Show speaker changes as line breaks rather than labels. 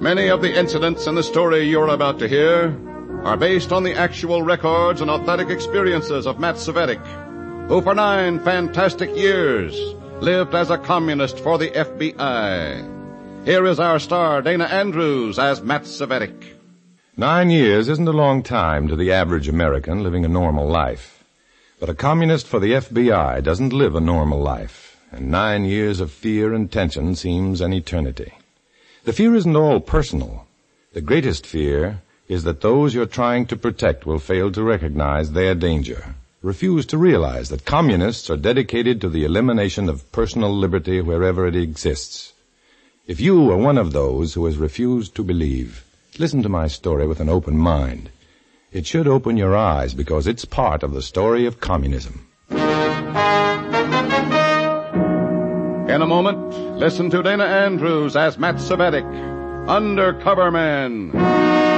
Many of the incidents in the story you're about to hear are based on the actual records and authentic experiences of Matt Cvetic, who for 9 fantastic years lived as a communist for the FBI. Here is our star, Dana Andrews, as Matt Cvetic.
9 years isn't a long time to the average American living a normal life. But a communist for the FBI doesn't live a normal life, and 9 years of fear and tension seems an eternity. The fear isn't all personal. The greatest fear is that those you're trying to protect will fail to recognize their danger, refuse to realize that communists are dedicated to the elimination of personal liberty wherever it exists. If you are one of those who has refused to believe, listen to my story with an open mind. It should open your eyes because it's part of the story of communism.
In a moment, listen to Dana Andrews as Matt Cvetic, Undercover Man.